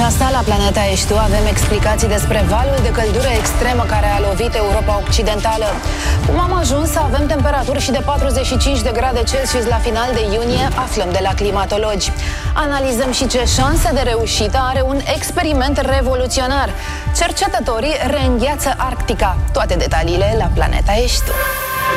asta, la Planeta Ești Tu, avem explicații despre valul de căldură extremă care a lovit Europa Occidentală. Cum am ajuns să avem temperaturi și de 45 de grade Celsius la final de iunie, aflăm de la climatologi. Analizăm și ce șanse de reușită are un experiment revoluționar. Cercetătorii reîngheață Arctica. Toate detaliile la Planeta Ești Tu.